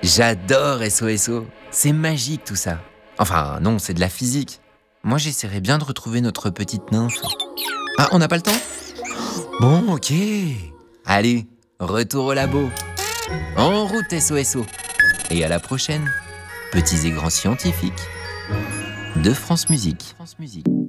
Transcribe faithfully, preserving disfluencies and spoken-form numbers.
J'adore S O S O. C'est magique tout ça. Enfin, non, c'est de la physique. Moi, j'essaierais bien de retrouver notre petite nymphe. Ah, on n'a pas le temps ? Bon, ok. Allez, retour au labo. En route S O S O. Et à la prochaine, petits et grands scientifiques de France Musique. France Musique.